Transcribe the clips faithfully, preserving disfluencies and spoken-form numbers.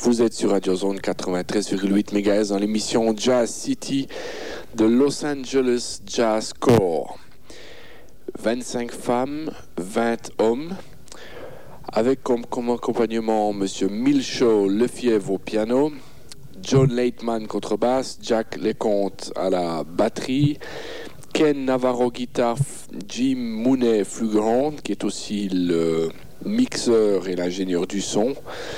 Vous êtes sur Radio Zone quatre-vingt-treize virgule huit mégahertz dans l'émission Jazz City de Los Angeles Jazz Corps. vingt-cinq femmes, vingt hommes, avec comme, comme accompagnement M. Milchaud Lefièvre au piano, John Lateman contrebasse, Jack Leconte à la batterie, Ken Navarro guitare, Jim Mooney flugelhorn, qui est aussi le mixeur et l'ingénieur du son,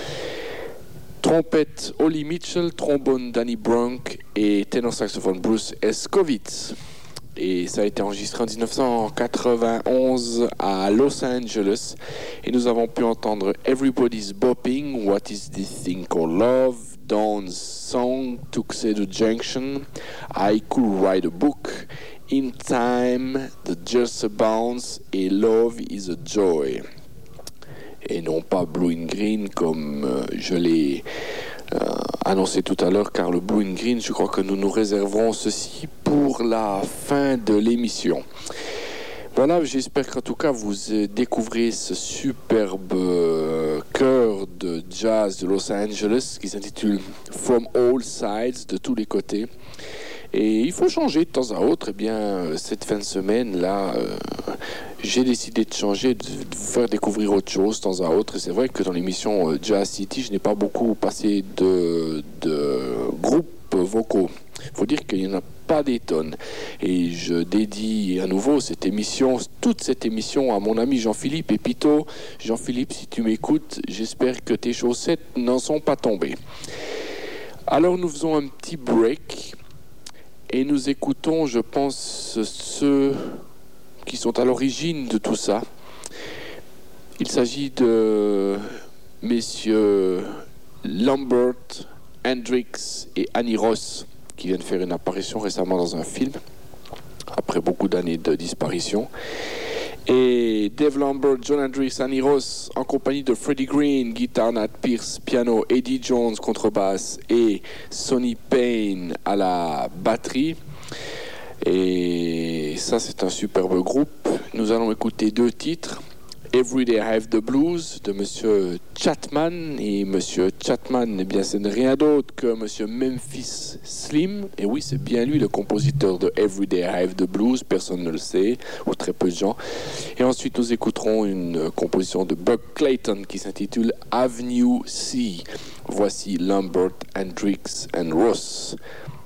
trompette Ollie Mitchell, trombone Danny Brunk et ténor saxophone Bruce Escovitz. Et ça a été enregistré en dix-neuf cent quatre-vingt-onze à Los Angeles. Et nous avons pu entendre Everybody's Bopping, What is this thing called love, Dawn's Song, Tuxedo Junction, I Could Write a Book, In Time, The Just a Bounce et Love is a Joy. Et non pas Blue and Green comme euh, je l'ai euh, annoncé tout à l'heure, car le Blue and Green, je crois que nous nous réserverons ceci pour la fin de l'émission. Voilà, j'espère qu'en tout cas vous découvrez ce superbe euh, chœur de jazz de Los Angeles qui s'intitule From All Sides, de tous les côtés. Et il faut changer de temps à autre. Eh bien, cette fin de semaine-là, euh, j'ai décidé de changer, de, de vous faire découvrir autre chose de temps à autre. Et c'est vrai que dans l'émission euh, Jazz City, je n'ai pas beaucoup passé de, de groupes vocaux. Il faut dire qu'il n'y en a pas des tonnes. Et je dédie à nouveau cette émission, toute cette émission à mon ami Jean-Philippe Epito. Jean-Philippe, si tu m'écoutes, j'espère que tes chaussettes n'en sont pas tombées. Alors nous faisons un petit break. Et nous écoutons, je pense, ceux qui sont à l'origine de tout ça. Il s'agit de messieurs Lambert, Hendrix et Annie Ross, qui viennent faire une apparition récemment dans un film, après beaucoup d'années de disparition. Et Dave Lambert, John Hendrix, Annie Ross, en compagnie de Freddie Green, guitare, Nat Pierce, piano, Eddie Jones, contrebasse et Sonny Payne à la batterie. Et ça, c'est un superbe groupe. Nous allons écouter deux titres. Every Day I Have the Blues de Monsieur Chatman. Et Monsieur Chatman, eh bien, ce n'est rien d'autre que Monsieur Memphis Slim. Et oui, c'est bien lui le compositeur de Every Day I Have the Blues. Personne ne le sait, ou très peu de gens. Et ensuite, nous écouterons une composition de Buck Clayton qui s'intitule Avenue C. Voici Lambert, Hendrix and Ross.